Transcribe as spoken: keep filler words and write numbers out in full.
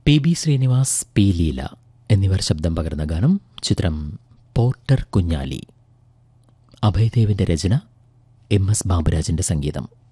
P B Srinivas, P Leela എന്നിവർ ശബ്ദം പകർന്ന ഗാനം. ചിത്രം പോർട്ടർ കുഞ്ഞാലി. അഭയദേവിന്റെ രചന, എം എസ് ബാബുരാജിന്റെ സംഗീതം.